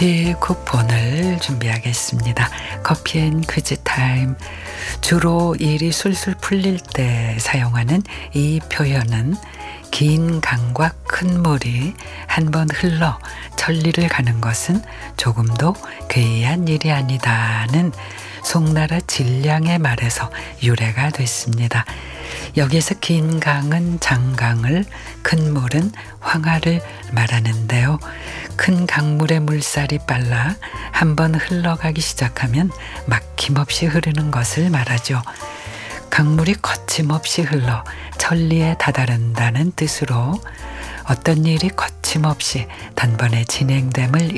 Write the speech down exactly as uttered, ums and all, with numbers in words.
커피 쿠폰을 준비하겠습니다. 커피앤 퀴즈 타임. 주로 일이 술술 풀릴 때 사용하는 이 표현은 긴 강과 큰 물이 한 번 흘러 천리를 가는 것은 조금도 괴이한 일이 아니다는 송나라 진량의 말에서 유래가 됐습니다. 여기서 긴 강은 장강을, 큰 물은 황하를 말하는데요. 큰 강물의 물살이 빨라 한번 흘러가기 시작하면 막힘없이 흐르는 것을 말하죠. 강물이 거침없이 흘러 천리에 다다른다는 뜻으로 어떤 일이 거침없이 단번에 진행됨을